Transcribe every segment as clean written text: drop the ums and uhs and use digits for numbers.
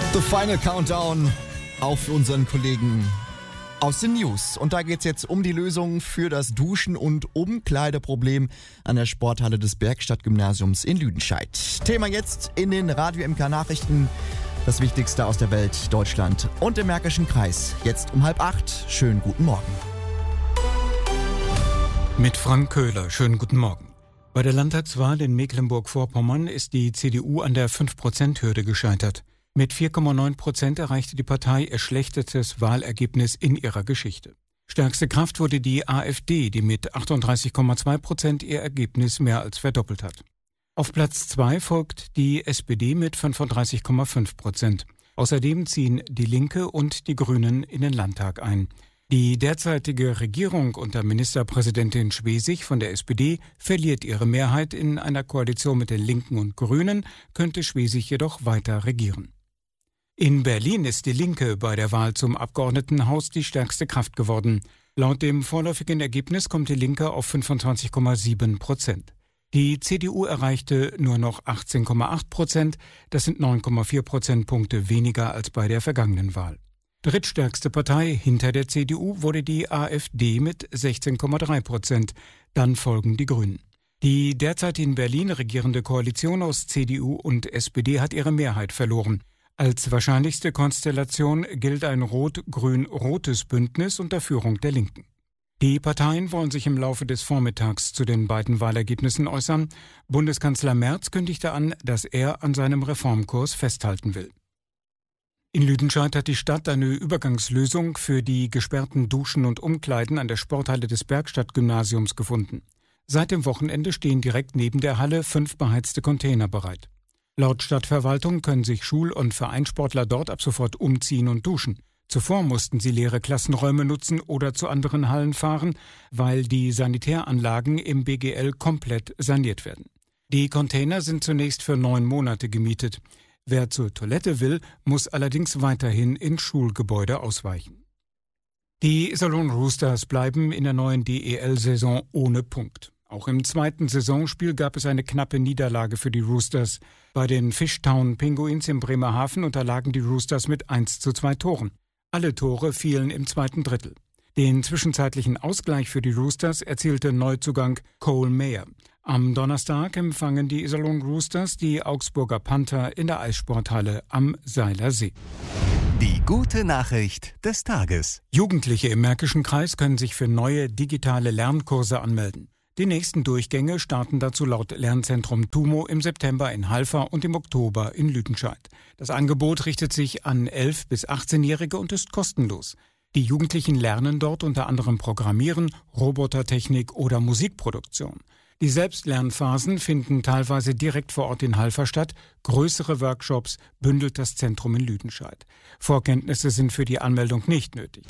The Final Countdown auf unseren Kollegen aus den News. Und da geht es jetzt um die Lösung für das Duschen- und Umkleideproblem an der Sporthalle des Bergstadtgymnasiums in Lüdenscheid. Thema jetzt in den Radio MK Nachrichten. Das Wichtigste aus der Welt, Deutschland und dem Märkischen Kreis. Jetzt um 7:30. Schönen guten Morgen. Mit Frank Köhler. Schönen guten Morgen. Bei der Landtagswahl in Mecklenburg-Vorpommern ist die CDU an der 5%-Hürde gescheitert. Mit 4,9% erreichte die Partei ihr schlechtestes Wahlergebnis in ihrer Geschichte. Stärkste Kraft wurde die AfD, die mit 38,2% ihr Ergebnis mehr als verdoppelt hat. Auf Platz 2 folgt die SPD mit 35,5%. Außerdem ziehen die Linke und die Grünen in den Landtag ein. Die derzeitige Regierung unter Ministerpräsidentin Schwesig von der SPD verliert ihre Mehrheit in einer Koalition mit den Linken und Grünen, könnte Schwesig jedoch weiter regieren. In Berlin ist die Linke bei der Wahl zum Abgeordnetenhaus die stärkste Kraft geworden. Laut dem vorläufigen Ergebnis kommt die Linke auf 25,7%. Die CDU erreichte nur noch 18,8%, das sind 9,4 Prozentpunkte weniger als bei der vergangenen Wahl. Drittstärkste Partei hinter der CDU wurde die AfD mit 16,3%, dann folgen die Grünen. Die derzeit in Berlin regierende Koalition aus CDU und SPD hat ihre Mehrheit verloren. Als wahrscheinlichste Konstellation gilt ein rot-grün-rotes Bündnis unter Führung der Linken. Die Parteien wollen sich im Laufe des Vormittags zu den beiden Wahlergebnissen äußern. Bundeskanzler Merz kündigte an, dass er an seinem Reformkurs festhalten will. In Lüdenscheid hat die Stadt eine Übergangslösung für die gesperrten Duschen und Umkleiden an der Sporthalle des Bergstadtgymnasiums gefunden. Seit dem Wochenende stehen direkt neben der Halle 5 beheizte Container bereit. Laut Stadtverwaltung können sich Schul- und Vereinssportler dort ab sofort umziehen und duschen. Zuvor mussten sie leere Klassenräume nutzen oder zu anderen Hallen fahren, weil die Sanitäranlagen im BGL komplett saniert werden. Die Container sind zunächst für 9 Monate gemietet. Wer zur Toilette will, muss allerdings weiterhin ins Schulgebäude ausweichen. Die Iserlohn Roosters bleiben in der neuen DEL-Saison ohne Punkt. Auch im zweiten Saisonspiel gab es eine knappe Niederlage für die Roosters. Bei den Fishtown Penguins in Bremerhaven unterlagen die Roosters mit 1:2 Toren. Alle Tore fielen im zweiten Drittel. Den zwischenzeitlichen Ausgleich für die Roosters erzielte Neuzugang Cole Mayer. Am Donnerstag empfangen die Iserlohn Roosters die Augsburger Panther in der Eissporthalle am Seiler See. Die gute Nachricht des Tages. Jugendliche im Märkischen Kreis können sich für neue digitale Lernkurse anmelden. Die nächsten Durchgänge starten dazu laut Lernzentrum TUMO im September in Halver und im Oktober in Lüdenscheid. Das Angebot richtet sich an 11- bis 18-Jährige und ist kostenlos. Die Jugendlichen lernen dort unter anderem Programmieren, Robotertechnik oder Musikproduktion. Die Selbstlernphasen finden teilweise direkt vor Ort in Halver statt. Größere Workshops bündelt das Zentrum in Lüdenscheid. Vorkenntnisse sind für die Anmeldung nicht nötig.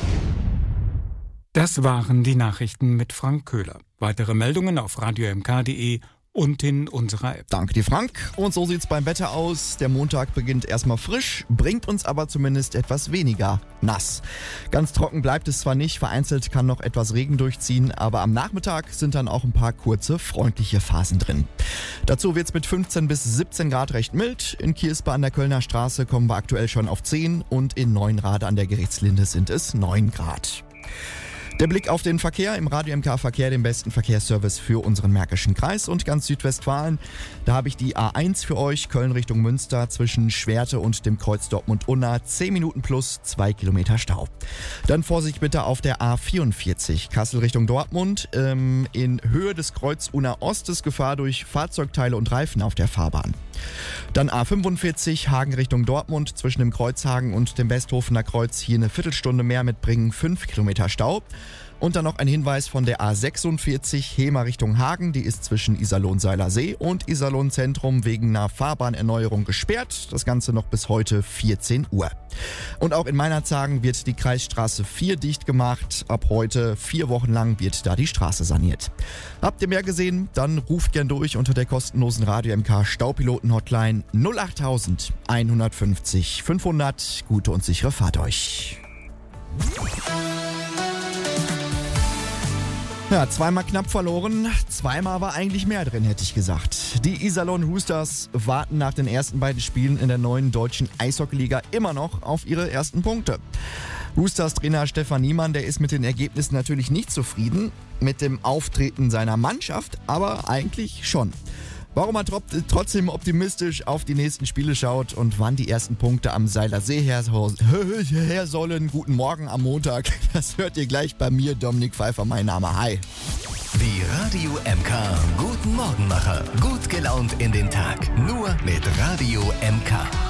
Das waren die Nachrichten mit Frank Köhler. Weitere Meldungen auf radiomk.de und in unserer App. Danke dir, Frank. Und so sieht's beim Wetter aus. Der Montag beginnt erstmal frisch, bringt uns aber zumindest etwas weniger nass. Ganz trocken bleibt es zwar nicht, vereinzelt kann noch etwas Regen durchziehen, aber am Nachmittag sind dann auch ein paar kurze, freundliche Phasen drin. Dazu wird's mit 15 bis 17 Grad recht mild. In Kirspe an der Kölner Straße kommen wir aktuell schon auf 10 und in Neuenrade an der Gerichtslinde sind es 9 Grad. Der Blick auf den Verkehr im Radio MK Verkehr, dem besten Verkehrsservice für unseren Märkischen Kreis und ganz Südwestfalen. Da habe ich die A1 für euch, Köln Richtung Münster, zwischen Schwerte und dem Kreuz Dortmund-Unna, 10 Minuten plus 2 Kilometer Stau. Dann Vorsicht bitte auf der A44, Kassel Richtung Dortmund, in Höhe des Kreuz Unna Ostes Gefahr durch Fahrzeugteile und Reifen auf der Fahrbahn. Dann A45, Hagen Richtung Dortmund, zwischen dem Kreuzhagen und dem Westhofener Kreuz, hier eine Viertelstunde mehr mitbringen, 5 Kilometer Stau. Und dann noch ein Hinweis von der A46, Hemer Richtung Hagen, die ist zwischen Iserlohn-Seiler See und Iserlohn-Zentrum wegen einer Fahrbahnerneuerung gesperrt. Das Ganze noch bis heute 14 Uhr. Und auch in Meinerzhagen wird die Kreisstraße 4 dicht gemacht. Ab heute 4 Wochen lang wird da die Straße saniert. Habt ihr mehr gesehen? Dann ruft gern durch unter der kostenlosen Radio MK Staupiloten-Hotline 08000 150 500. Gute und sichere Fahrt euch. Ja, zweimal knapp verloren, zweimal war eigentlich mehr drin, hätte ich gesagt. Die Iserlohn Roosters warten nach den ersten beiden Spielen in der neuen deutschen Eishockeyliga immer noch auf ihre ersten Punkte. Roosters Trainer Stefan Niemann, der ist mit den Ergebnissen natürlich nicht zufrieden, mit dem Auftreten seiner Mannschaft, aber eigentlich schon. Warum er trotzdem optimistisch auf die nächsten Spiele schaut und wann die ersten Punkte am Seiler See her sollen. Guten Morgen am Montag. Das hört ihr gleich bei mir, Dominik Pfeiffer, mein Name. Hi. Die Radio MK Guten Morgenmacher. Gut gelaunt in den Tag. Nur mit Radio MK.